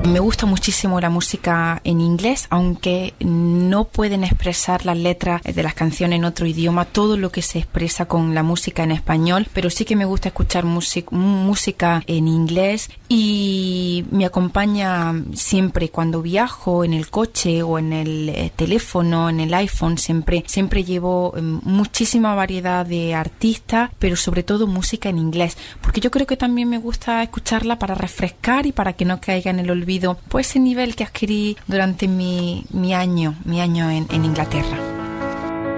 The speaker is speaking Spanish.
Me gusta muchísimo la música en inglés, aunque no pueden expresar las letras de las canciones en otro idioma, todo lo que se expresa con la música en español, pero sí que me gusta escuchar música en inglés y me acompaña siempre cuando viajo en el coche o en el teléfono, en el iPhone, siempre llevo muchísima variedad de artistas, pero sobre todo música en inglés, porque yo creo que también me gusta escucharla para refrescar y para que no caiga en el olvido pues ese nivel que adquirí durante mi año en Inglaterra.